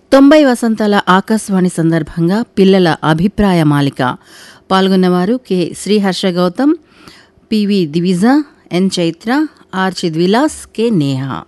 90 వసంతాల ఆకాశవాణి సందర్భంగా పిల్లల అభిప్రాయ మాలిక పాల్గొన్నవారు K Sriharsha Gautam, PV Divija, N Chaitra, are Chidvilas, K Neha.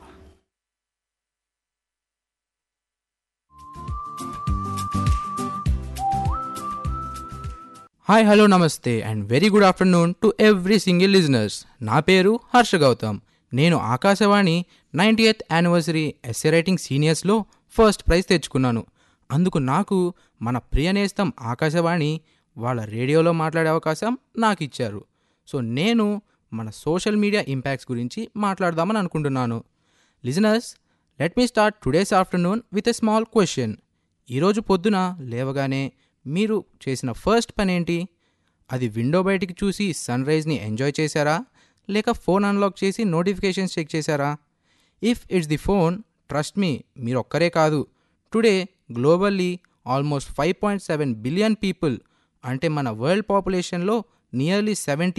Hi hello నమస్తే and very good afternoon to every single listeners. నా పేరు హర్ష గౌతమ్. నేను Akashvani 90th anniversary essay writing సీనియర్స్లో first prize తెచ్చుకున్నాను. అందుకు నాకు మన ప్రియ నేస్తం ఆకాశవాణి వాళ్ళ రేడియోలో మాట్లాడే అవకాశం నాకు ఇచ్చారు. సో నేను మన సోషల్ మీడియా ఇంపాక్ట్స్ గురించి మాట్లాడదామని అనుకుంటున్నాను. Listeners, let me start today's afternoon with a small question. ఈరోజు పొద్దున లేవగానే మీరు చేసిన ఫస్ట్ పని ఏంటి? అది విండో బయటికి చూసి సన్ రైజ్ని ఎంజాయ్ చేశారా, లేక ఫోన్ అన్లాక్ చేసి నోటిఫికేషన్స్ చెక్ చేశారా? If it's the phone, trust me, మీరు ఒక్కరే కాదు. Today globally almost 5.7 billion people, అంటే మన వరల్డ్ పాపులేషన్లో నియర్లీ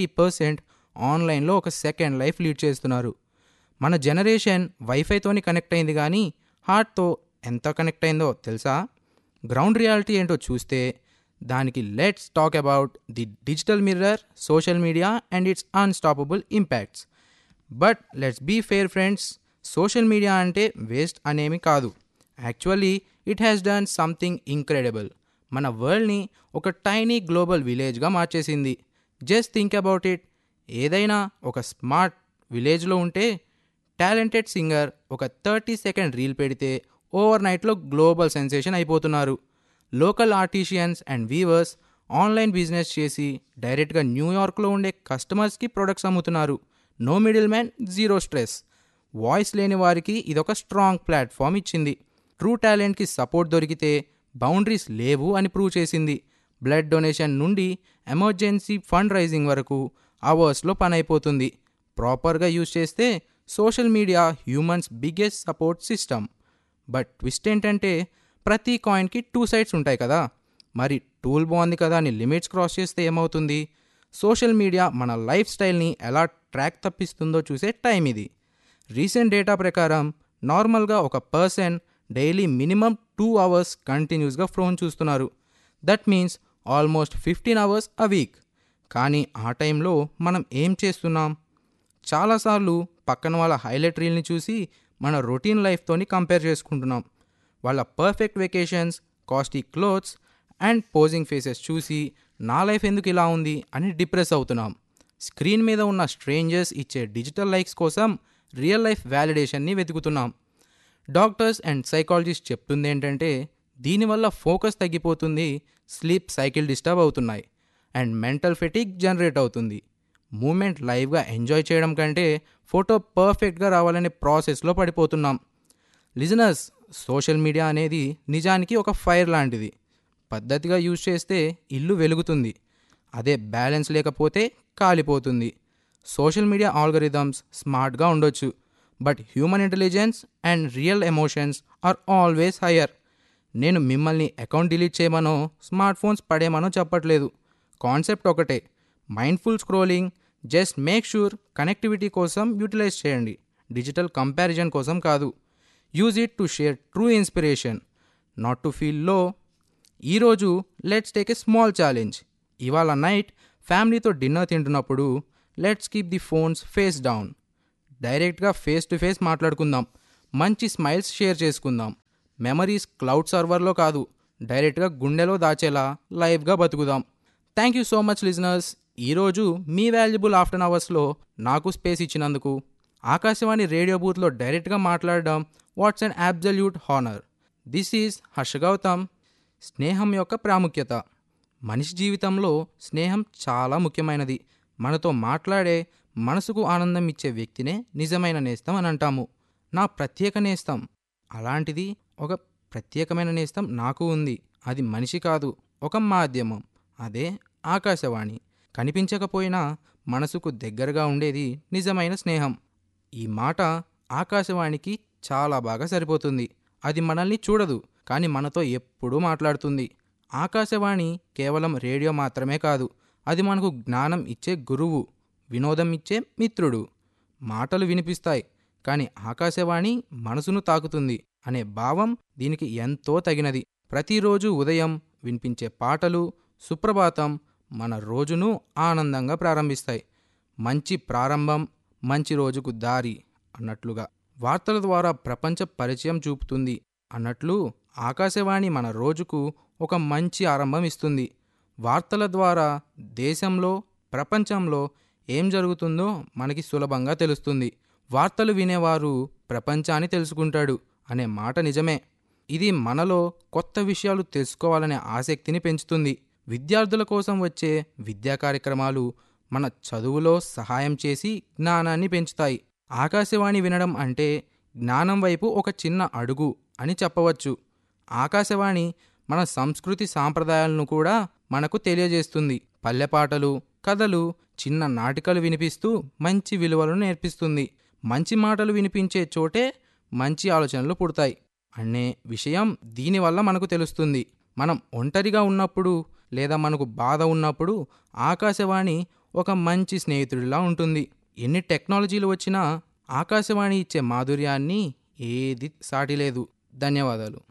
70% ఆన్లైన్లో ఒక సెకండ్ లైఫ్ లీడ్ చేస్తున్నారు. మన జనరేషన్ వైఫైతోని కనెక్ట్ అయింది, కానీ హార్ట్తో ఎంత కనెక్ట్ అయిందో తెలుసా? గ్రౌండ్ రియాలిటీ ఏంటో చూస్తే దానికి let's talk about the digital mirror, social media and it's unstoppable impacts. But let's be fair friends, social media అంటే వేస్ట్ అనేమి కాదు. Actually it has done something incredible. మన వరల్డ్ని ఒక టైనీ గ్లోబల్ విలేజ్గా మార్చేసింది. Just think about it. ఏదైనా ఒక smart విలేజ్లో ఉంటే talented singer ఒక 30 సెకండ్ రీల్ పెడితే ఓవర్ నైట్లో గ్లోబల్ సెన్సేషన్ అయిపోతున్నారు. Local artisans and weavers online business చేసి డైరెక్ట్గా న్యూయార్క్లో ఉండే కస్టమర్స్కి ప్రొడక్ట్స్ అమ్ముతున్నారు. No middle man, zero stress. Voice లేని వారికి ఇదొక స్ట్రాంగ్ ప్లాట్ఫామ్ ఇచ్చింది. ట్రూ టాలెంట్కి సపోర్ట్ దొరికితే బౌండరీస్ లేవు అని ప్రూవ్ చేసింది. బ్లడ్ డొనేషన్ నుండి ఎమర్జెన్సీ ఫండ్ రైజింగ్ వరకు అవర్స్లో పని అయిపోతుంది. ప్రాపర్గా యూజ్ చేస్తే social media humans biggest support system. But twist ఏంటంటే ప్రతి కాయిన్కి 2 సైడ్స్ ఉంటాయి కదా. మరి టూల్ బాగుంది కదా అని లిమిట్స్ క్రాస్ చేస్తే ఏమవుతుంది? సోషల్ మీడియా మన లైఫ్ స్టైల్ని ఎలా ట్రాక్ తప్పిస్తుందో చూసే టైం ఇది. రీసెంట్ డేటా ప్రకారం నార్మల్గా ఒక పర్సన్ డైలీ మినిమం 2 అవర్స్ కంటిన్యూస్గా ఫోన్ చూస్తున్నారు. That means almost 15 hours a week. కానీ ఆ టైంలో మనం ఏం చేస్తున్నాం? చాలాసార్లు పక్కన వాళ్ళ హైలైట్ రీల్ని చూసి మన రొటీన్ లైఫ్తోని కంపేర్ చేసుకుంటున్నాం. వాళ్ళ perfect vacations, costly clothes and posing faces చూసి నా లైఫ్ ఎందుకు ఇలా ఉంది అని డిప్రెస్ అవుతున్నాం. స్క్రీన్ మీద ఉన్న స్ట్రేంజర్స్ ఇచ్చే డిజిటల్ లైక్స్ కోసం real life వ్యాలిడేషన్ని వెతుకుతున్నాం. Doctors and psychologist చెప్తుంది ఏంటంటే దీనివల్ల ఫోకస్ తగ్గిపోతుంది, స్లీప్ సైకిల్ డిస్టర్బ్ అవుతున్నాయి అండ్ మెంటల్ ఫెటిగ్ జనరేట్ అవుతుంది. మూమెంట్ లైవ్గా ఎంజాయ్ చేయడం కంటే ఫోటో పర్ఫెక్ట్గా రావాలనే ప్రాసెస్లో పడిపోతున్నాం. లిజనర్స్, సోషల్ మీడియా అనేది నిజానికి ఒక ఫైర్ లాంటిది. పద్ధతిగా యూజ్ చేస్తే ఇల్లు వెలుగుతుంది, అదే బ్యాలెన్స్ లేకపోతే కాలిపోతుంది. సోషల్ మీడియా ఆల్గరిథమ్స్ స్మార్ట్గా ఉండొచ్చు, but human intelligence and real emotions are always higher. నేను మిమ్మల్ని అకౌంట్ డిలీట్ చేయమనో స్మార్ట్ ఫోన్స్ పడేమనో చెప్పట్లేదు. కాన్సెప్ట్ ఒకటే, mindful scrolling. Just make sure connectivity కోసం యూటిలైజ్ చేయండి, డిజిటల్ కంపారిజన్ కోసం కాదు. Use it to share true inspiration, not to feel లో. ఈరోజు let's take a small challenge. ఇవాళ నైట్ ఫ్యామిలీతో డిన్నర్ తింటున్నప్పుడు let's keep the phones face down. డైరెక్ట్గా ఫేస్ టు ఫేస్ మాట్లాడుకుందాం, మంచి స్మైల్స్ షేర్ చేసుకుందాం. మెమరీస్ క్లౌడ్ సర్వర్లో కాదు, డైరెక్ట్గా గుండెలో దాచేలా లైవ్గా బతుకుదాం. Thank you so much listeners. ఈరోజు మీ వాల్యుబుల్ ఆఫ్టర్నూన్ అవర్స్లో నాకు స్పేస్ ఇచ్చినందుకు. ఆకాశవాణి రేడియో బూత్లో డైరెక్ట్గా మాట్లాడడం watts an absolute honour. This is Harsha Gautam. స్నేహం యొక్క ప్రాముఖ్యత. మనిషి జీవితంలో స్నేహం చాలా ముఖ్యమైనది. మనతో మాట్లాడే, మనసుకు ఆనందం ఇచ్చే వ్యక్తినే నిజమైన నేస్తం అని అంటాము. నా ప్రత్యేక నేస్తం. అలాంటిది ఒక ప్రత్యేకమైన నేస్తం నాకు ఉంది. అది మనిషి కాదు, ఒక మాధ్యమం. అదే ఆకాశవాణి. కనిపించకపోయినా మనసుకు దగ్గరగా ఉండేది నిజమైన స్నేహం. ఈ మాట ఆకాశవాణికి చాలా బాగా సరిపోతుంది. అది మనల్ని చూడదు, కానీ మనతో ఎప్పుడూ మాట్లాడుతుంది. ఆకాశవాణి కేవలం రేడియో మాత్రమే కాదు, అది మనకు జ్ఞానం ఇచ్చే గురువు, వినోదం ఇచ్చే మిత్రుడు. మాటలు వినిపిస్తాయి, కానీ ఆకాశవాణి మనసును తాకుతుంది. అనే భావం దీనికి ఎంతో తగినది. ప్రతిరోజు ఉదయం వినిపించే పాటలు సుప్రభాతం మన రోజును ఆనందంగా ప్రారంభిస్తాయి. మంచి ప్రారంభం మంచి రోజుకు దారి అన్నట్లుగా వార్తల ద్వారా ప్రపంచ పరిచయం చూపుతుంది అన్నట్లు ఆకాశవాణి మన రోజుకు ఒక మంచి ఆరంభం ఇస్తుంది. వార్తల ద్వారా దేశంలో ప్రపంచంలో ఏం జరుగుతుందో మనకి సులభంగా తెలుస్తుంది. వార్తలు వినేవారు ప్రపంచాన్ని తెలుసుకుంటాడు అనే మాట నిజమే. ఇది మనలో కొత్త విషయాలు తెలుసుకోవాలనే ఆసక్తిని పెంచుతుంది. విద్యార్థుల కోసం వచ్చే విద్యా కార్యక్రమాలు మన చదువులో సహాయం చేసి జ్ఞానాన్ని పెంచుతాయి. ఆకాశవాణి వినడం అంటే జ్ఞానం వైపు ఒక చిన్న అడుగు అని చెప్పవచ్చు. ఆకాశవాణి మన సంస్కృతి సాంప్రదాయాలను కూడా మనకు తెలియజేస్తుంది. పల్లెపాటలు కథలు చిన్న నాటికలు వినిపిస్తూ మంచి విలువలను నేర్పిస్తుంది. మంచి మాటలు వినిపించే చోటే మంచి ఆలోచనలు పుడతాయి అనే విషయం దీనివల్ల మనకు తెలుస్తుంది. మనం ఒంటరిగా ఉన్నప్పుడు లేదా మనకు బాధ ఉన్నప్పుడు ఆకాశవాణి ఒక మంచి స్నేహితుడిలా ఉంటుంది. ఎన్ని టెక్నాలజీలు వచ్చినా ఆకాశవాణి ఇచ్చే మాధుర్యాన్ని ఏది సాటిలేదు. ధన్యవాదాలు.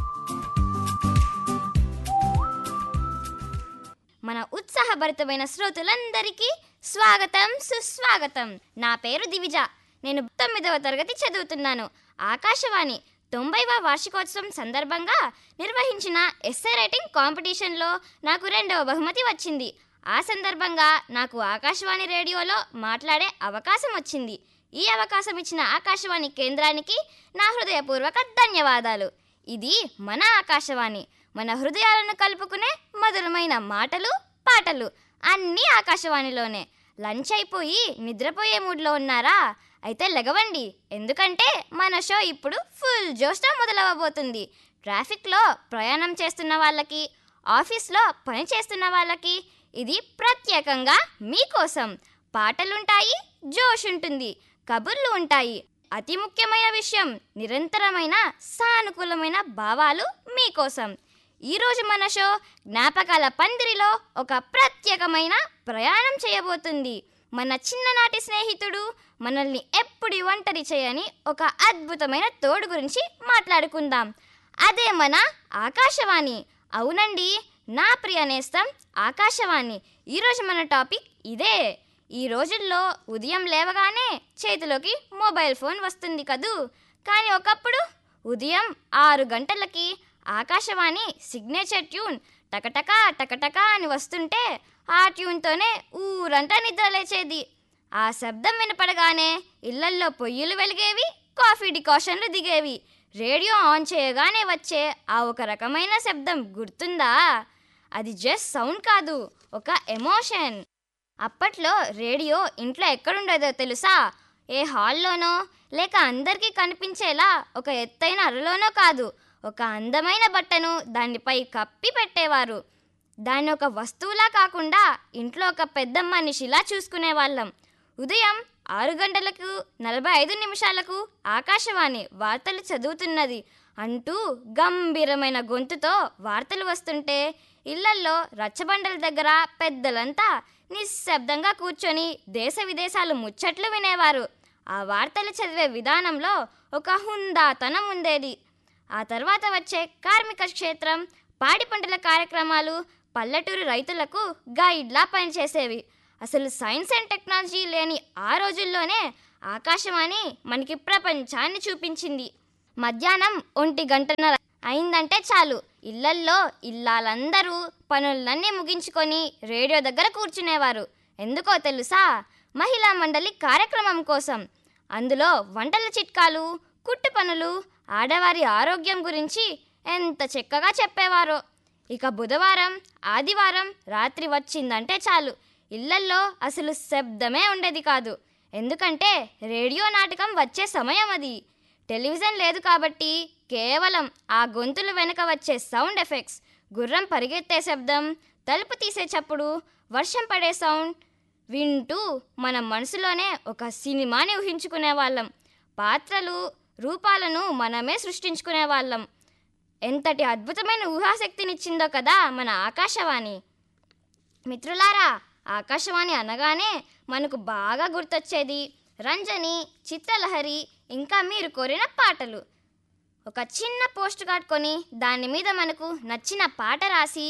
మన ఉత్సాహభరితమైన శ్రోతలందరికీ స్వాగతం సుస్వాగతం. నా పేరు దివిజ. నేను 9వ తరగతి చదువుతున్నాను. ఆకాశవాణి 90వ వార్షికోత్సవం సందర్భంగా నిర్వహించిన ఎస్సే రైటింగ్ కాంపిటీషన్లో నాకు 2వ బహుమతి వచ్చింది. ఆ సందర్భంగా నాకు ఆకాశవాణి రేడియోలో మాట్లాడే అవకాశం వచ్చింది. ఈ అవకాశం ఇచ్చిన ఆకాశవాణి కేంద్రానికి నా హృదయపూర్వక ధన్యవాదాలు. ఇది మన ఆకాశవాణి. మన హృదయాలను కలుపుకునే మధురమైన మాటలు పాటలు అన్నీ ఆకాశవాణిలోనే. లంచ్ అయిపోయి నిద్రపోయే మూడ్లో ఉన్నారా? అయితే లెగవండి, ఎందుకంటే మన షో ఇప్పుడు ఫుల్ జోష్తో మొదలవబోతుంది. ట్రాఫిక్లో ప్రయాణం చేస్తున్న వాళ్ళకి, ఆఫీస్లో పని చేస్తున్న వాళ్ళకి ఇది ప్రత్యేకంగా మీకోసం. పాటలుంటాయి, జోష్ ఉంటుంది, కబుర్లు ఉంటాయి. అతి ముఖ్యమైన విషయం, నిరంతరమైన సానుకూలమైన భావాలు మీకోసం. ఈరోజు మన షో జ్ఞాపకాల పందిరిలో ఒక ప్రత్యేకమైన ప్రయాణం చేయబోతుంది. మన చిన్ననాటి స్నేహితుడు, మనల్ని ఎప్పుడు ఒంటరి చేయని ఒక అద్భుతమైన తోడు గురించి మాట్లాడుకుందాం. అదే మన ఆకాశవాణి. అవునండి, నా ప్రియ నేస్తం ఆకాశవాణి. ఈరోజు మన టాపిక్ ఇదే. ఈ రోజుల్లో ఉదయం లేవగానే చేతిలోకి మొబైల్ ఫోన్ వస్తుంది కదూ. కానీ ఒకప్పుడు ఉదయం 6 గంటలకి ఆకాశవాణి సిగ్నేచర్ ట్యూన్ టకటకా టకటకా అని వస్తుంటే ఆ ట్యూన్తోనే ఊరంతా నిద్రలేచేది. ఆ శబ్దం వినపడగానే ఇళ్లల్లో పొయ్యిలు వెలిగేవి, కాఫీ డికాషన్లు దిగేవి. రేడియో ఆన్ చేయగానే వచ్చే ఆ ఒక రకమైన శబ్దం గుర్తుందా? అది జస్ట్ సౌండ్ కాదు, ఒక ఎమోషన్. అప్పట్లో రేడియో ఇంట్లో ఎక్కడుండేదో తెలుసా? ఏ హాల్లోనో లేక అందరికీ కనిపించేలా ఒక ఎత్తైన అరలోనో కాదు, ఒక అందమైన బట్టను దానిపై కప్పి పెట్టేవారు. దాన్ని ఒక వస్తువులా కాకుండా ఇంట్లో ఒక పెద్ద మనిషిలా చూసుకునేవాళ్ళం. ఉదయం 6 గంటలకు 45 నిమిషాలకు ఆకాశవాణి వార్తలు చదువుతున్నది అంటూ గంభీరమైన గొంతుతో వార్తలు వస్తుంటే ఇళ్లల్లో రచ్చబండల దగ్గర పెద్దలంతా నిశ్శబ్దంగా కూర్చొని దేశ విదేశాలు ముచ్చట్లు వినేవారు. ఆ వార్తలు చదివే విధానంలో ఒక హుందాతనం ఉండేది. ఆ తర్వాత వచ్చే కార్మిక క్షేత్రం, పాడి పంటల కార్యక్రమాలు పల్లెటూరు రైతులకు గైడ్లా పనిచేసేవి. అసలు సైన్స్ అండ్ టెక్నాలజీ లేని ఆ రోజుల్లోనే ఆకాశవాణి మనకి ప్రపంచాన్ని చూపించింది. మధ్యాహ్నం 1:30 అయిందంటే చాలు, ఇళ్లల్లో ఇల్లాలందరూ పనులన్నీ ముగించుకొని రేడియో దగ్గర కూర్చునేవారు. ఎందుకో తెలుసా? మహిళా మండలి కార్యక్రమం కోసం. అందులో వంటల చిట్కాలు, కుట్టు పనులు, ఆడవారి ఆరోగ్యం గురించి ఎంత చక్కగా చెప్పేవారో. ఇక బుధవారం ఆదివారం రాత్రి వచ్చిందంటే చాలు, ఇళ్లల్లో అసలు శబ్దమే ఉండేది కాదు. ఎందుకంటే రేడియో నాటకం వచ్చే సమయం అది. టెలివిజన్ లేదు కాబట్టి కేవలం ఆ గొంతుల వెనుక వచ్చే సౌండ్ ఎఫెక్ట్స్, గుర్రం పరిగెత్తే శబ్దం, తలుపు తీసే చప్పుడు, వర్షం పడే సౌండ్ వింటూ మన మనసులోనే ఒక సినిమాని ఊహించుకునేవాళ్ళం. పాత్రలు రూపాలను మనమే సృష్టించుకునేవాళ్ళం. ఎంతటి అద్భుతమైన ఊహాశక్తినిచ్చిందో కదా మన ఆకాశవాణి. మిత్రులారా, ఆకాశవాణి అనగానే మనకు బాగా గుర్తొచ్చేది రంజని, చిత్రలహరి, ఇంకా మీరు కోరిన పాటలు. ఒక చిన్న పోస్ట్ కార్డ్ కొని దాని మీద మనకు నచ్చిన పాట రాసి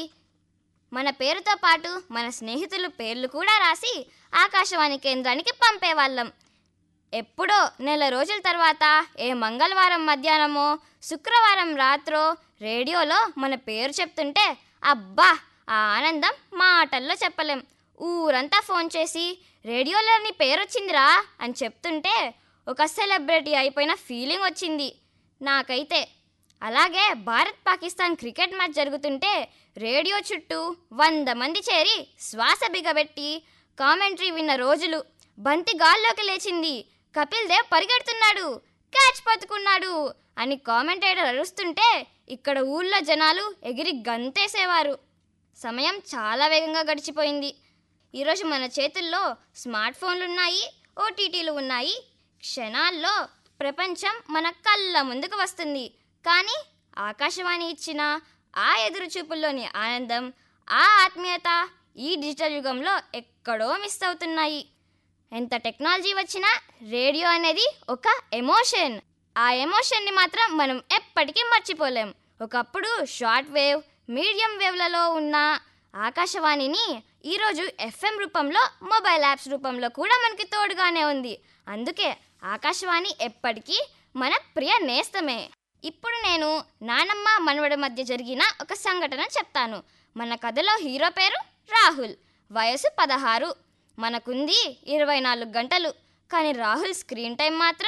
మన పేరుతో పాటు మన స్నేహితుల పేర్లు కూడా రాసి ఆకాశవాణి కేంద్రానికి పంపేవాళ్ళం. ఎప్పుడో నెల రోజుల తర్వాత ఏ మంగళవారం మధ్యాహ్నమో శుక్రవారం రాత్రో రేడియోలో మన పేరు చెప్తుంటే అబ్బా ఆ ఆనందం మాటల్లో చెప్పలేం. ఊరంతా ఫోన్ చేసి రేడియోలో నీ పేరు వచ్చిందిరా అని చెప్తుంటే ఒక సెలబ్రిటీ అయిపోయిన ఫీలింగ్ వచ్చింది నాకైతే. అలాగే భారత్ పాకిస్తాన్ క్రికెట్ మ్యాచ్ జరుగుతుంటే రేడియో చుట్టూ 100 మంది చేరి శ్వాస బిగబెట్టి కామెంటరీ విన్న రోజులు. బంతి గాల్లోకి లేచింది, కపిల్ దేవ్ పరిగెడుతున్నాడు, క్యాచ్ పట్టుకున్నాడు అని కామెంటేటర్ అరుస్తుంటే ఇక్కడ ఊళ్ళో జనాలు ఎగిరి గంతేసేవారు. సమయం చాలా వేగంగా గడిచిపోయింది. ఈరోజు మన చేతుల్లో స్మార్ట్ ఫోన్లు ఉన్నాయి, ఓటీటీలు ఉన్నాయి. క్షణాల్లో ప్రపంచం మన కళ్ళ ముందుకు వస్తుంది. కానీ ఆకాశవాణి ఇచ్చిన ఆ ఎదురు చూపుల్లోని ఆనందం, ఆ ఆత్మీయత ఈ డిజిటల్ యుగంలో ఎక్కడో మిస్ అవుతున్నాయి. ఎంత టెక్నాలజీ వచ్చినా రేడియో అనేది ఒక ఎమోషన్. ఆ ఎమోషన్ని మాత్రం మనం ఎప్పటికీ మర్చిపోలేం. ఒకప్పుడు షార్ట్ వేవ్, మీడియం వేవ్లలో ఉన్న ఆకాశవాణిని ఈరోజు ఎఫ్ఎం రూపంలో, మొబైల్ యాప్స్ రూపంలో కూడా మనకి తోడుగానే ఉంది. అందుకే ఆకాశవాణి ఎప్పటికీ మన ప్రియ నేస్తమే. ఇప్పుడు నేను నానమ్మ మనవడి మధ్య జరిగిన ఒక సంఘటన చెప్తాను. మన కథలో హీరో పేరు రాహుల్, వయసు 16. మనకుంది 24 గంటలు. కానీ రాహుల్ స్క్రీన్ టైం మాత్రం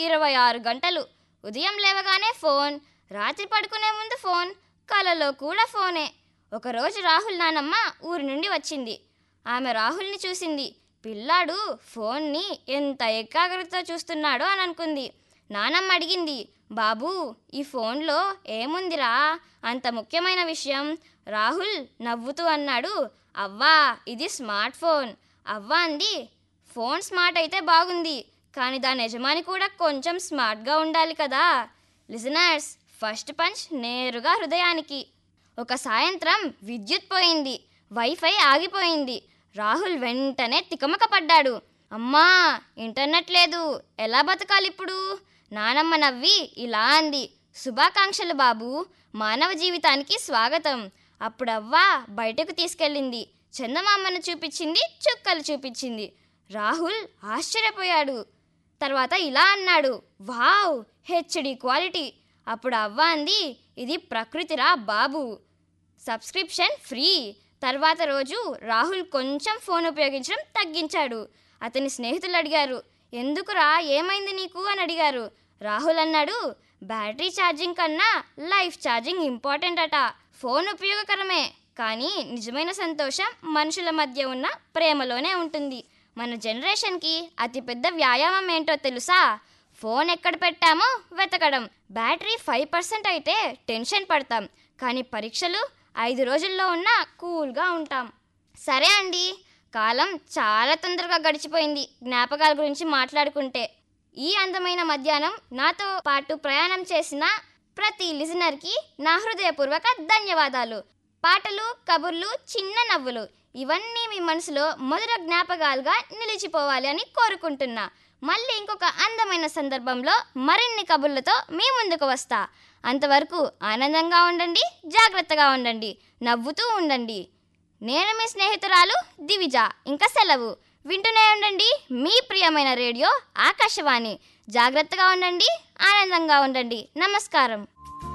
26 గంటలు. ఉదయం లేవగానే ఫోన్, రాత్రి పడుకునే ముందు ఫోన్, కలలో కూడా ఫోనే. ఒకరోజు రాహుల్ నానమ్మ ఊరి నుండి వచ్చింది. ఆమె రాహుల్ని చూసింది. పిల్లాడు ఫోన్ని ఎంత ఏకాగ్రతతో చూస్తున్నాడో అని అనుకుంది. నానమ్మ అడిగింది, బాబూ ఈ ఫోన్లో ఏముందిరా అంత ముఖ్యమైన విషయం? రాహుల్ నవ్వుతూ అన్నాడు, అవ్వా ఇది స్మార్ట్ ఫోన్. అవ్వ అంది, ఫోన్ స్మార్ట్ అయితే బాగుంది, కానీ దాని యజమాని కూడా కొంచెం స్మార్ట్గా ఉండాలి కదా. లిజనర్స్, ఫస్ట్ పంచ్ నేరుగా హృదయానికి. ఒక సాయంత్రం విద్యుత్ పోయింది, వైఫై ఆగిపోయింది. రాహుల్ వెంటనే తికమక పడ్డాడు. అమ్మా ఇంటర్నెట్ లేదు, ఎలా బతకాలి ఇప్పుడు? నానమ్మ నవ్వి ఇలా అంది, శుభాకాంక్షలు బాబు, మానవ జీవితానికి స్వాగతం. అప్పుడవ్వ బయటకు తీసుకెళ్ళింది, చందమామను చూపించింది, చుక్కలు చూపించింది. రాహుల్ ఆశ్చర్యపోయాడు. తర్వాత ఇలా అన్నాడు, వావ్ హెచ్డి క్వాలిటీ. అప్పుడు అవ్వ అంది, ఇది ప్రకృతిరా బాబు, సబ్స్క్రిప్షన్ ఫ్రీ. తర్వాత రోజు రాహుల్ కొంచెం ఫోన్ ఉపయోగించడం తగ్గించాడు. అతని స్నేహితులు అడిగారు, ఎందుకురా ఏమైంది నీకు అని అడిగారు. రాహుల్ అన్నాడు, బ్యాటరీ ఛార్జింగ్ కన్నా లైఫ్ ఛార్జింగ్ ఇంపార్టెంట్ అట. ఫోన్ ఉపయోగకరమే, కానీ నిజమైన సంతోషం మనుషుల మధ్య ఉన్న ప్రేమలోనే ఉంటుంది. మన జనరేషన్కి అతిపెద్ద వ్యాయామం ఏంటో తెలుసా? ఫోన్ ఎక్కడ పెట్టామో వెతకడం. బ్యాటరీ 5% అయితే టెన్షన్ పడతాం, కానీ పరీక్షలు 5 రోజుల్లో ఉన్నా కూల్గా ఉంటాం. సరే అండి, కాలం చాలా తొందరగా గడిచిపోయింది జ్ఞాపకాల గురించి మాట్లాడుకుంటే. ఈ అందమైన మధ్యాహ్నం నాతో పాటు ప్రయాణం చేసిన ప్రతి లిజనర్కి నా హృదయపూర్వక ధన్యవాదాలు. పాటలు, కబుర్లు, చిన్న నవ్వులు ఇవన్నీ మీ మనసులో మధుర జ్ఞాపకాలుగా నిలిచిపోవాలి అని కోరుకుంటున్నా. మళ్ళీ ఇంకొక అందమైన సందర్భంలో మరిన్ని కబుర్లతో మీ ముందుకు వస్తా. అంతవరకు ఆనందంగా ఉండండి, జాగ్రత్తగా ఉండండి, నవ్వుతూ ఉండండి. నేను మీ స్నేహితురాలు దివిజ. ఇంకా సెలవు. వింటూనే ఉండండి మీ ప్రియమైన రేడియో ఆకాశవాణి. జాగ్రత్తగా ఉండండి, ఆనందంగా ఉండండి. నమస్కారం.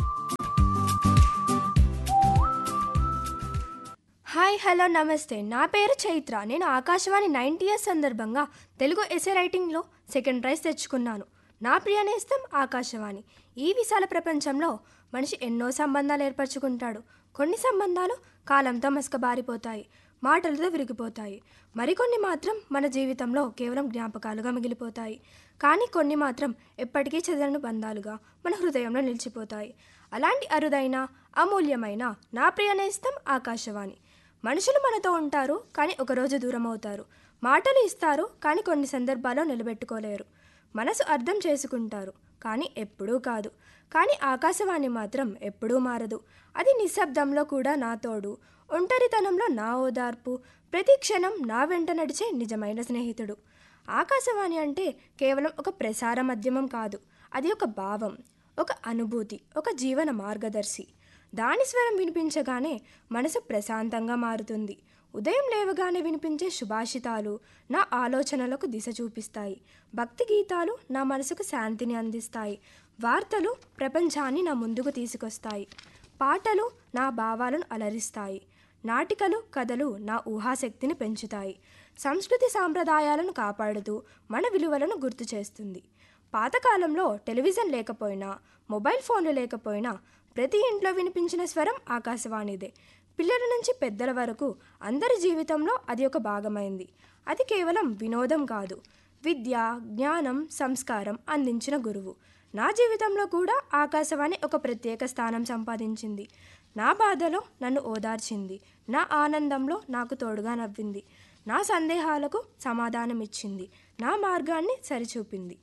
హాయ్, హలో, నమస్తే. నా పేరు చైత్ర. నేను ఆకాశవాణి 90th సందర్భంగా తెలుగు ఎస్సే రైటింగ్లో 2nd ప్రైజ్ తెచ్చుకున్నాను. నా ప్రియ నేస్తం ఆకాశవాణి. ఈ విశాల ప్రపంచంలో మనిషి ఎన్నో సంబంధాలు ఏర్పరచుకుంటాడు. కొన్ని సంబంధాలు కాలంతో మసకబారిపోతాయి, మాటలతో విరిగిపోతాయి. మరికొన్ని మాత్రం మన జీవితంలో కేవలం జ్ఞాపకాలుగా మిగిలిపోతాయి. కానీ కొన్ని మాత్రం ఎప్పటికీ చెదరని బంధాలుగా మన హృదయంలో నిలిచిపోతాయి. అలాంటి అరుదైన, అమూల్యమైన నా ప్రియ నేస్తం ఆకాశవాణి. మనుషులు మనతో ఉంటారు, కానీ ఒకరోజు దూరం అవుతారు. మాటలు ఇస్తారు, కానీ కొన్ని సందర్భాల్లో నిలబెట్టుకోలేరు. మనసు అర్థం చేసుకుంటారు, కానీ ఎప్పుడూ కాదు. కానీ ఆకాశవాణి మాత్రం ఎప్పుడూ మారదు. అది నిశ్శబ్దంలో కూడా నా తోడు, ఒంటరితనంలో నా ఓదార్పు, ప్రతి క్షణం నా వెంట నడిచే నిజమైన స్నేహితుడు. ఆకాశవాణి అంటే కేవలం ఒక ప్రసార మాధ్యమం కాదు, అది ఒక భావం, ఒక అనుభూతి, ఒక జీవన మార్గదర్శి. దాని స్వరం వినిపించగానే మనసు ప్రశాంతంగా మారుతుంది. ఉదయం లేవగానే వినిపించే సుభాషితాలు నా ఆలోచనలకు దిశ చూపిస్తాయి. భక్తి గీతాలు నా మనసుకు శాంతిని అందిస్తాయి. వార్తలు ప్రపంచాన్ని నా ముందుకు తీసుకొస్తాయి. పాటలు నా భావాలను అలరిస్తాయి. నాటికలు, కథలు నా ఊహాశక్తిని పెంచుతాయి. సంస్కృతి సాంప్రదాయాలను కాపాడుతూ మన విలువలను గుర్తు చేస్తుంది. పాతకాలంలో టెలివిజన్ లేకపోయినా, మొబైల్ ఫోన్లు లేకపోయినా ప్రతి ఇంట్లో వినిపించిన స్వరం ఆకాశవాణిదే. పిల్లల నుంచి పెద్దల వరకు అందరి జీవితంలో అది ఒక భాగమైంది. అది కేవలం వినోదం కాదు, విద్య, జ్ఞానం, సంస్కారం అందించిన గురువు. నా జీవితంలో కూడా ఆకాశవాణి ఒక ప్రత్యేక స్థానం సంపాదించింది. నా బాధలో నన్ను ఓదార్చింది, నా ఆనందంలో నాకు తోడుగా నవ్వింది, నా సందేహాలకు సమాధానం ఇచ్చింది, నా మార్గాన్ని సరిచూపింది.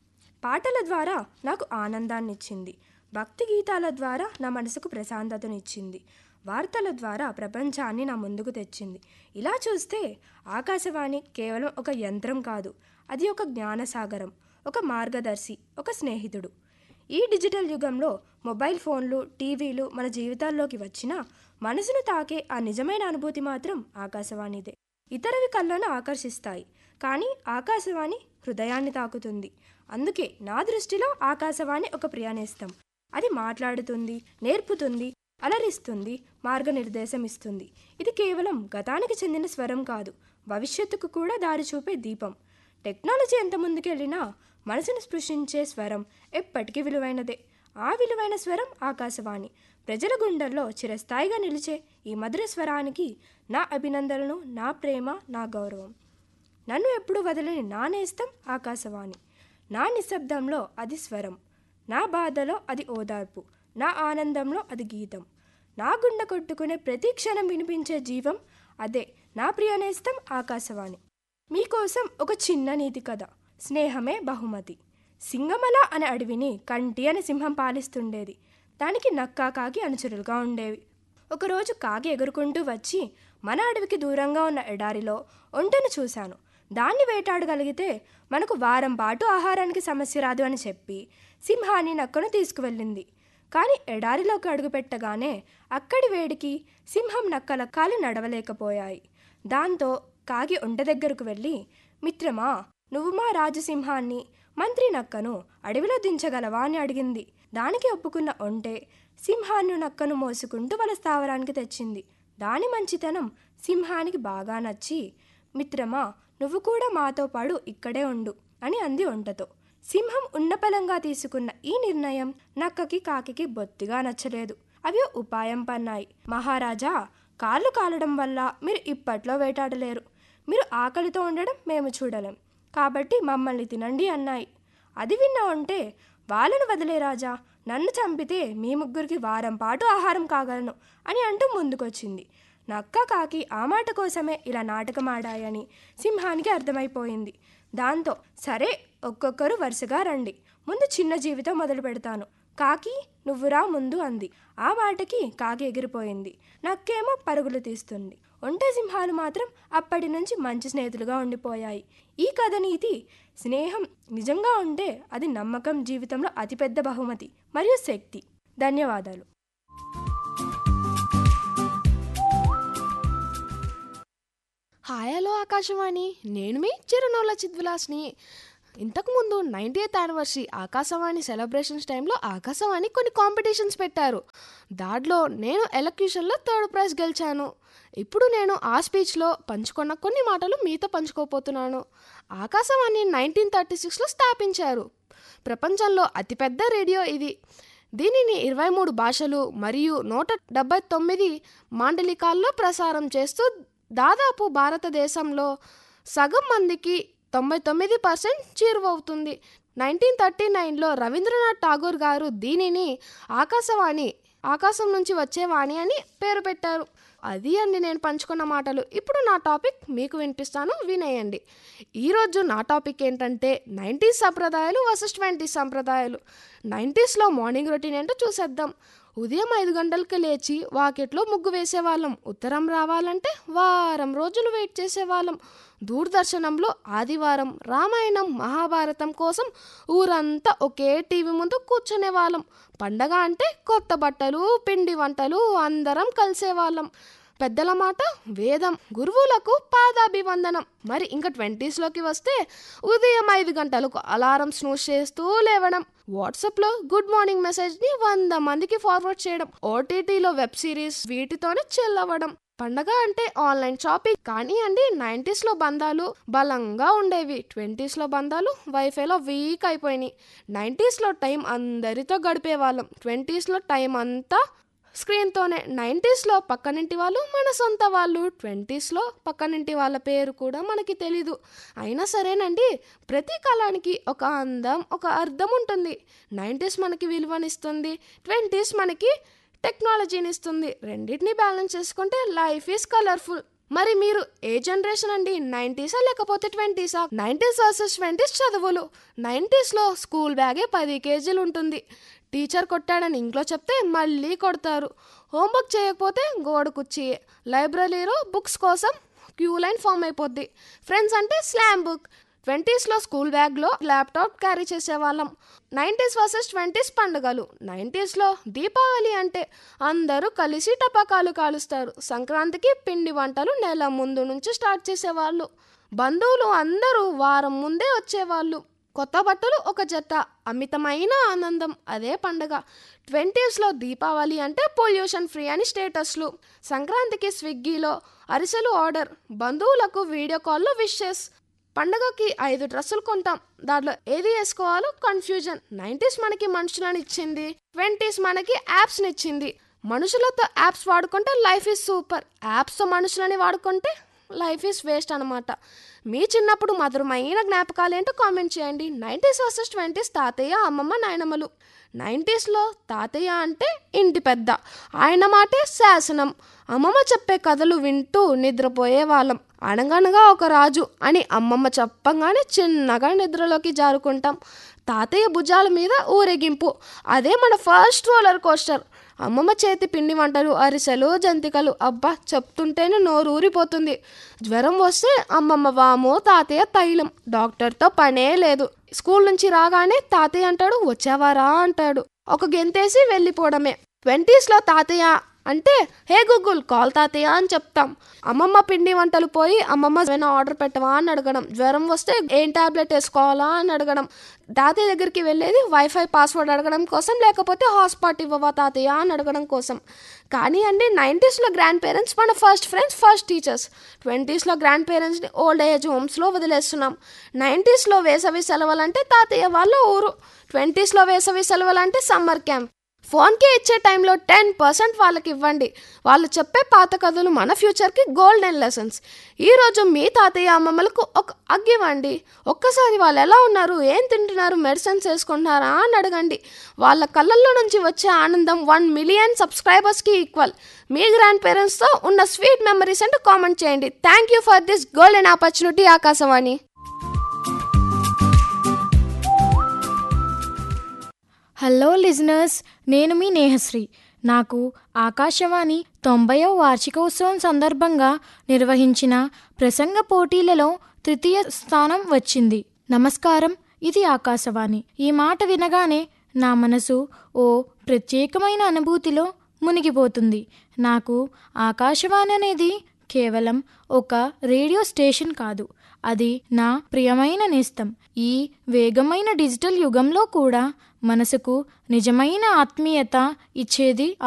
పాటల ద్వారా నాకు ఆనందాన్ని ఇచ్చింది. భక్తి గీతాల ద్వారా నా మనసుకు ప్రశాంతతనిచ్చింది. వార్తల ద్వారా ప్రపంచాన్ని నా ముందుకు తెచ్చింది. ఇలా చూస్తే ఆకాశవాణి కేవలం ఒక యంత్రం కాదు, అది ఒక జ్ఞానసాగరం, ఒక మార్గదర్శి, ఒక స్నేహితుడు. ఈ డిజిటల్ యుగంలో మొబైల్ ఫోన్లు, టీవీలు మన జీవితాల్లోకి వచ్చినా మనసును తాకే ఆ నిజమైన అనుభూతి మాత్రం ఆకాశవాణిదే. ఇతరవి కళ్ళను ఆకర్షిస్తాయి, కానీ ఆకాశవాణి హృదయాన్ని తాకుతుంది. అందుకే నా దృష్టిలో ఆకాశవాణి ఒక ప్రియనేస్తం. అది మాట్లాడుతుంది, నేర్పుతుంది, అలరిస్తుంది, మార్గనిర్దేశం ఇస్తుంది. ఇది కేవలం గతానికి చెందిన స్వరం కాదు, భవిష్యత్తుకు కూడా దారి చూపే దీపం. టెక్నాలజీ ఎంత ముందుకెళ్ళినా మనసును స్పృశించే స్వరం ఎప్పటికీ విలువైనదే. ఆ విలువైన స్వరం ఆకాశవాణి. ప్రజల గుండెల్లో చిరస్థాయిగా నిలిచే ఈ మధుర స్వరానికి నా అభినందనలు, నా ప్రేమ, నా గౌరవం. నన్ను ఎప్పుడు వదలని నా నేస్తం ఆకాశవాణి. నా నిశ్శబ్దంలో అది స్వరం, నా బాధలో అది ఓదార్పు, నా ఆనందంలో అది గీతం. నా గుండె కొట్టుకునే ప్రతి క్షణం వినిపించే జీవం అదే నా ప్రియనేస్తం ఆకాశవాణి. మీకోసం ఒక చిన్న నీతి కథ. స్నేహమే బహుమతి. సింగమల అనే అడవిని కంటి అనే సింహం పాలిస్తుండేది. దానికి నక్క, కాకి అనుచరులుగా ఉండేవి. ఒకరోజు కాకి ఎగురుకుంటూ వచ్చి మన అడవికి దూరంగా ఉన్న ఎడారిలో ఒంటెను చూశాను. దాన్ని వేటాడగలిగితే మనకు వారం పాటు ఆహారానికి సమస్య రాదు అని చెప్పి సింహాన్ని, నక్కను తీసుకువెళ్ళింది. కానీ ఎడారిలోకి అడుగుపెట్టగానే అక్కడి వేడికి సింహం, నక్కల కాలు నడవలేకపోయాయి. దాంతో కాకి ఒంటె దగ్గరకు వెళ్ళి, మిత్రమా, నువ్వు మా రాజసింహాన్ని, మంత్రి నక్కను అడవిలో దించగలవా అని అడిగింది. దానికి ఒప్పుకున్న ఒంటె సింహాన్ని, నక్కను మోసుకుంటూ వాళ్ళ స్థావరానికి తెచ్చింది. దాని మంచితనం సింహానికి బాగా నచ్చి, మిత్రమా, నువ్వు కూడా మాతో పాటు ఇక్కడే ఉండు అని అంది ఒంటెతో. సింహం ఉన్నపలంగా తీసుకున్న ఈ నిర్ణయం నక్కకి, కాకికి బొత్తిగా నచ్చలేదు. అవి ఉపాయం పన్నాయి. మహారాజా, కాళ్ళు కాలడం వల్ల మీరు ఇప్పట్లో వేటాడలేరు. మీరు ఆకలితో ఉండడం మేము చూడలేం. కాబట్టి మమ్మల్ని తినండి అన్నాయి. అది విన్న ఉంటే, వాళ్ళను వదిలే రాజా, నన్ను చంపితే మీ ముగ్గురికి వారం పాటు ఆహారం కాగలను అని అంటూ ముందుకొచ్చింది. నక్క, కాకి ఆ మాట కోసమే ఇలా నాటకం ఆడాయని సింహానికి అర్థమైపోయింది. దాంతో సరే, ఒక్కొక్కరు వరుసగా రండి, ముందు చిన్న జీవితం మొదలు పెడతాను. కాకి, నువ్వురా ముందు అంది. ఆ మాటకి కాకి ఎగిరిపోయింది. నక్కేమో పరుగులు తీస్తుంది. ఒంటె, సింహాలు మాత్రం అప్పటి నుంచి మంచి స్నేహితులుగా ఉండిపోయాయి. ఈ కథ నీతి, స్నేహం నిజంగా ఉంటే అది నమ్మకం, జీవితంలో అతిపెద్ద బహుమతి మరియు శక్తి. ధన్యవాదాలు. Hi, hello Akashvani. నేను మీ చిరునవ్వుల చిద్విలాస్ని. ఇంతకుముందు 90th యానివర్సరీ ఆకాశవాణి సెలబ్రేషన్స్ టైంలో ఆకాశవాణి కొన్ని కాంపిటీషన్స్ పెట్టారు. దాంట్లో నేను ఎలక్యూషన్లో 3rd ప్రైజ్ గెలిచాను. ఇప్పుడు నేను ఆ స్పీచ్లో పంచుకున్న కొన్ని మాటలు మీతో పంచుకోపోతున్నాను. ఆకాశవాణి 1936లో స్థాపించారు. ప్రపంచంలో అతిపెద్ద రేడియో ఇది. దీనిని 23 భాషలు మరియు 179 మాండలికాల్లో ప్రసారం చేస్తూ దాదాపు భారతదేశంలో సగం మందికి 99% చేరువవుతుంది. 1939లో రవీంద్రనాథ్ ఠాగూర్ గారు దీనిని ఆకాశవాణి, ఆకాశం నుంచి వచ్చే వాణి అని పేరు పెట్టారు. అది అండి నేను పంచుకున్న మాటలు. ఇప్పుడు నా టాపిక్ మీకు వినిపిస్తాను, వినేయండి. ఈరోజు నా టాపిక్ ఏంటంటే 90s సంప్రదాయాలు వర్సెస్ 20s సంప్రదాయాలు. 90sలో మార్నింగ్ రొటీన్ ఏంటో చూసేద్దాం. ఉదయం 5 గంటలకి లేచి వాకిట్లో ముగ్గు వేసేవాళ్ళం. ఉత్తరం రావాలంటే వారం రోజులు వెయిట్ చేసేవాళ్ళం. దూరదర్శనంలో ఆదివారం రామాయణం మహాభారతం కోసం ఊరంతా ఒకే టీవీ ముందు కూర్చునేవాళ్ళం. పండగ అంటే కొత్త బట్టలు, పిండి వంటలు, అందరం కలిసేవాళ్ళం. పెద్దల మాట వేదం, గురువులకు పాదాభివందనం. మరి ఇంకా 20స్లోకి వస్తే ఉదయం 5 గంటలకు అలారం స్నూజ్ చేస్తూ లేవడం, వాట్సాప్లో గుడ్ మార్నింగ్ మెసేజ్ని 100 మందికి ఫార్వర్డ్ చేయడం, ఓటీటీలో వెబ్ సిరీస్, వీటితోనే చెల్లవడం. పండగ అంటే ఆన్లైన్ షాపింగ్. కానీ అండి 90స్లో బంధాలు బలంగా ఉండేవి. 20స్లో బంధాలు వైఫైలో వీక్ అయిపోయినాయి. 90స్లో టైం అందరితో గడిపేవాళ్ళం. 20స్లో టైం అంతా స్క్రీన్తోనే. 90స్లో పక్కనింటి వాళ్ళు మన సొంత వాళ్ళు. 20స్లో పక్కనింటి వాళ్ళ పేరు కూడా మనకి తెలీదు. అయినా సరేనండి, ప్రతి కాలానికి ఒక అందం, ఒక అర్థం ఉంటుంది. 90s మనకి విలువనిస్తుంది, 20s మనకి టెక్నాలజీని ఇస్తుంది. రెండింటిని బ్యాలెన్స్ చేసుకుంటే లైఫ్ ఈజ్ కలర్ఫుల్. మరి మీరు ఏ జనరేషన్ అండి? 90సా లేకపోతే 20సా? 90s వర్సెస్ 20s చదువులు. 90స్లో స్కూల్ బ్యాగే 10 కేజీలు ఉంటుంది. టీచర్ కొట్టాడని ఇంట్లో చెప్తే మళ్ళీ కొడతారు. హోంవర్క్ చేయకపోతే గోడ కుర్చీ. లైబ్రరీలో బుక్స్ కోసం క్యూ లైన్ ఫామ్ అయిపోద్ది. ఫ్రెండ్స్ అంటే స్లామ్ బుక్. 20స్లో స్కూల్ బ్యాగ్లో ల్యాప్టాప్ క్యారీ చేసేవాళ్ళం. 90s వర్సెస్ 20s పండుగలు. 90స్లో దీపావళి అంటే అందరూ కలిసి టపాకాలు కాలుస్తారు. సంక్రాంతికి పిండి వంటలు నెల ముందు నుంచి స్టార్ట్ చేసేవాళ్ళు. బంధువులు అందరూ వారం ముందే వచ్చేవాళ్ళు. కొత్త బట్టలు ఒక జత, అమితమైన ఆనందం, అదే పండగ. 20స్లో దీపావళి అంటే పొల్యూషన్ ఫ్రీ అని స్టేటస్లు. సంక్రాంతికి స్విగ్గీలో అరిసెలు ఆర్డర్, బంధువులకు వీడియో కాల్లో విషెస్. పండగకి 5 డ్రెస్సులు కొంటాం, దాంట్లో ఏది వేసుకోవాలో కన్ఫ్యూజన్. 90s మనకి మనుషులను ఇచ్చింది, 20s మనకి యాప్స్ని ఇచ్చింది. మనుషులతో యాప్స్ వాడుకుంటే లైఫ్ ఈజ్ సూపర్, యాప్స్తో మనుషులని వాడుకుంటే లైఫ్ ఈజ్ వేస్ట్ అనమాట. మీ చిన్నప్పుడు మధురమైన జ్ఞాపకాలు ఏంటో కామెంట్ చేయండి. 90s వర్సెస్ 20s తాతయ్య, అమ్మమ్మ, నాయనమ్మలు. 90స్లో తాతయ్య అంటే ఇంటి పెద్ద, ఆయన మాటే శాసనం. అమ్మమ్మ చెప్పే కథలు వింటూ నిద్రపోయే వాళ్ళం. అనగనగా ఒక రాజు అని అమ్మమ్మ చెప్పంగానే చిన్నగా నిద్రలోకి జారుకుంటాం. తాతయ్య భుజాల మీద ఊరేగింపు, అదే మన ఫస్ట్ రోలర్ కోస్టర్. అమ్మమ్మ చేతి పిండి వంటలు, అరిసెలు, జంతికలు, అబ్బా చెప్తుంటేనే నోరు ఊరిపోతుంది. జ్వరం వస్తే అమ్మమ్మ వాము, తాతయ్య తైలం. డాక్టర్తో పనే లేదు. స్కూల్ నుంచి రాగానే తాతయ్య అంటాడు, వచ్చావారా అంటాడు. ఒక గెంతేసి వెళ్ళిపోవడమే. 20స్లో తాతయ్య అంటే హే గూగుల్ కాల్ తాతయ్య అని చెప్తాం. అమ్మమ్మ పిండి వంటలు పోయి అమ్మమ్మ ఏమైనా ఆర్డర్ పెట్టవా అని అడగడం. జ్వరం వస్తే ఏం టాబ్లెట్ వేసుకోవాలా అని అడగడం. తాతయ్య దగ్గరికి వెళ్ళేది వైఫై పాస్వర్డ్ అడగడం కోసం, లేకపోతే హాట్స్పాట్ ఇవ్వవా తాతయ్య అని అడగడం కోసం. కానీ అండి 90స్లో గ్రాండ్ పేరెంట్స్ మన first friends, first teachers. 20స్లో grand పేరెంట్స్ని ఓల్డ్ ఏజ్ హోమ్స్లో వదిలేస్తున్నాం. 90స్లో వేసవి సెలవులు అంటే తాతయ్య వాళ్ళ ఊరు. 20స్లో వేసవి సెలవులు అంటే సమ్మర్ క్యాంప్. ఫోన్కి ఇచ్చే టైంలో 10% వాళ్ళకి ఇవ్వండి. వాళ్ళు చెప్పే పాత కథలు మన ఫ్యూచర్కి గోల్డెన్ లెసన్స్. ఈరోజు మీ తాతయ్య అమ్మమ్మలకు ఒక అగ్గి ఇవ్వండి. ఒక్కసారి వాళ్ళు ఎలా ఉన్నారు, ఏం తింటున్నారు, మెడిసిన్స్ వేసుకుంటున్నారా అని అడగండి. వాళ్ళ కళ్ళల్లో నుంచి వచ్చే ఆనందం 1 మిలియన్ సబ్స్క్రైబర్స్కి ఈక్వల్. మీ గ్రాండ్ పేరెంట్స్తో ఉన్న స్వీట్ మెమరీస్ అంటే కామెంట్ చేయండి. Thank you for this golden opportunity Akashvani. Hello listeners, నేను మీ నేహశ్రీ. నాకు ఆకాశవాణి 90వ వార్షికోత్సవం సందర్భంగా నిర్వహించిన ప్రసంగ పోటీలలో 3వ స్థానం వచ్చింది. నమస్కారం, ఇది ఆకాశవాణి. ఈ మాట వినగానే నా మనసు ఓ ప్రత్యేకమైన అనుభూతిలో మునిగిపోతుంది. నాకు ఆకాశవాణి అనేది కేవలం ఒక రేడియో స్టేషన్ కాదు, అది నా ప్రియమైన నేస్తం. ఈ వేగమైన డిజిటల్ యుగంలో కూడా మనసుకు నిజమైన ఆత్మీయత ఇచ్చేది